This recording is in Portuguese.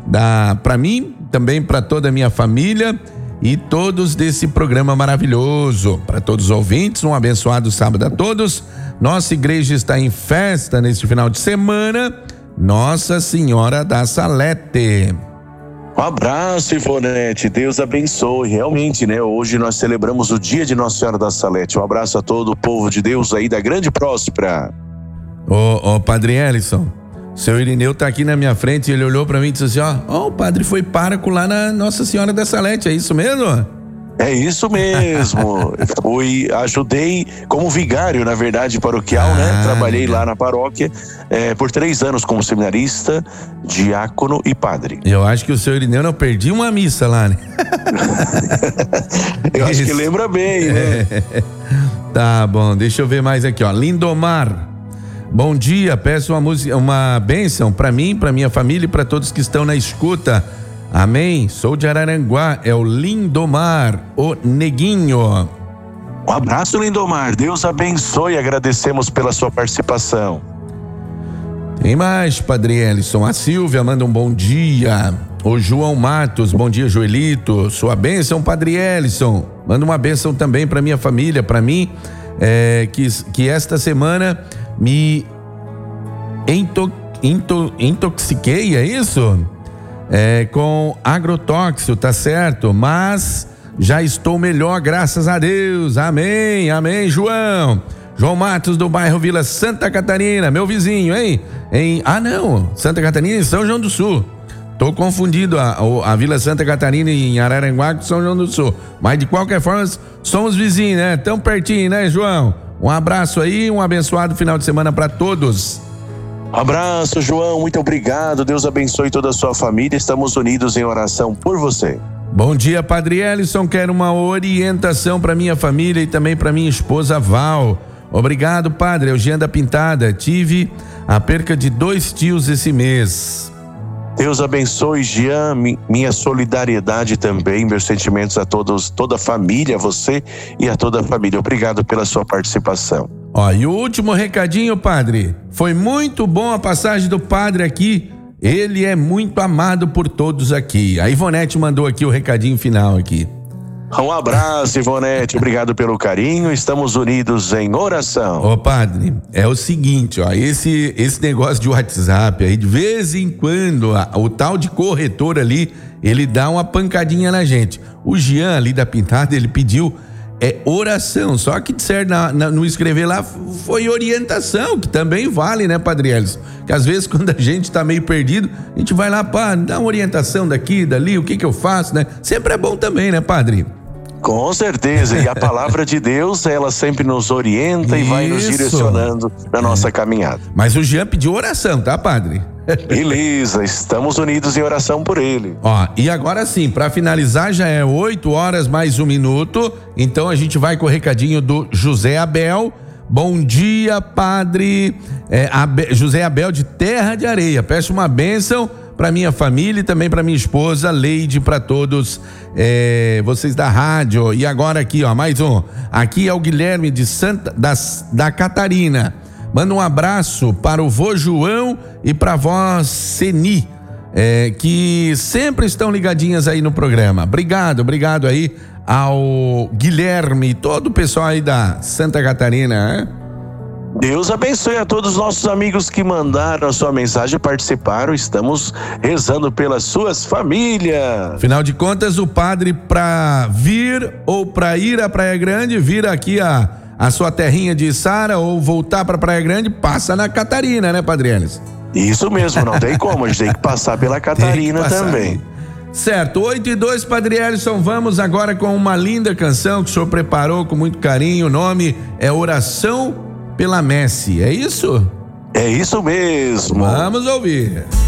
para mim, também para toda a minha família e todos desse programa maravilhoso. Para todos os ouvintes, um abençoado sábado a todos. Nossa igreja está em festa neste final de semana. Nossa Senhora da Salete. Um abraço, Ivonete, Deus abençoe. Realmente, né? Hoje nós celebramos o dia de Nossa Senhora da Salete. Um abraço a todo o povo de Deus aí da Grande Próspera. Ô, Padre Ellison, seu Irineu tá aqui na minha frente e ele olhou pra mim e disse assim, o padre foi pároco lá na Nossa Senhora da Salete, é isso mesmo? É isso mesmo. Ajudei como vigário, na verdade, paroquial, né? Trabalhei lá na paróquia por 3 anos como seminarista, diácono e padre. Eu acho que o seu Irineu não perdi uma missa lá, né? Eu acho que lembra bem, né? Tá bom, deixa eu ver mais aqui, Lindomar. Bom dia, peço uma bênção para mim, para minha família e para todos que estão na escuta. Amém. Sou de Araranguá, é o Lindomar, o Neguinho. Um abraço, Lindomar. Deus abençoe. Agradecemos pela sua participação. Tem mais, Padre Ellison. A Silvia manda um bom dia. O João Matos, bom dia, Joelito. Sua bênção, Padre Ellison. Manda uma bênção também para minha família, para mim, que esta semana me intoxiquei, é isso? Com agrotóxico, tá certo? Mas já estou melhor, graças a Deus. Amém, amém, João. João Matos, do bairro Vila Santa Catarina, meu vizinho, hein? Santa Catarina em São João do Sul. Tô confundido a Vila Santa Catarina em Araranguá com São João do Sul. Mas de qualquer forma, somos vizinhos, né? Tão pertinho, né, João? Um abraço aí, um abençoado final de semana para todos. Um abraço, João, muito obrigado. Deus abençoe toda a sua família. Estamos unidos em oração por você. Bom dia, Padre Ellison. Quero uma orientação para minha família e também para minha esposa Val. Obrigado, Padre. Eugênia da Pintada. Tive a perca de 2 tios esse mês. Deus abençoe, Jean, minha solidariedade também, meus sentimentos a todos, toda a família, a você e a toda a família. Obrigado pela sua participação. E o último recadinho, Padre. Foi muito bom a passagem do Padre aqui. Ele é muito amado por todos aqui. A Ivonete mandou aqui o recadinho final aqui. Um abraço, Ivonete. Obrigado pelo carinho. Estamos unidos em oração. Padre, é o seguinte, esse negócio de WhatsApp aí, de vez em quando, o tal de corretor ali, ele dá uma pancadinha na gente. O Jean ali da Pintada, ele pediu oração, só que disser no escrever lá foi orientação, que também vale, né, Padre Ellison? Que às vezes quando a gente tá meio perdido, a gente vai lá, dá uma orientação daqui, dali, o que eu faço, né? Sempre é bom também, né, Padre? Com certeza, e a palavra de Deus, ela sempre nos orienta e vai nos direcionando na nossa caminhada. Mas o Jean pediu oração, tá, Padre? Beleza, estamos unidos em oração por ele. E agora sim, para finalizar, já é 8h mais 1 minuto, então a gente vai com o recadinho do José Abel. Bom dia, Padre José Abel de Terra de Areia. Peço uma bênção para minha família e também para minha esposa Leide, para todos vocês da rádio. E agora aqui, mais um. Aqui é o Guilherme de da Catarina. Manda um abraço para o vô João e para a vó Seni, que sempre estão ligadinhas aí no programa. Obrigado aí ao Guilherme e todo o pessoal aí da Santa Catarina, Deus abençoe a todos os nossos amigos que mandaram a sua mensagem, participaram. Estamos rezando pelas suas famílias. Afinal de contas, o padre, para vir ou para ir à Praia Grande, vir aqui a sua terrinha de Sara ou voltar para Praia Grande, passa na Catarina, né, Padre Ellison? Isso mesmo, não tem como, a gente tem que passar pela Catarina também. Certo, 8h02, Padre Ellison, vamos agora com uma linda canção que o senhor preparou com muito carinho. O nome é Oração pela Messe, é isso? É isso mesmo. Vamos ouvir.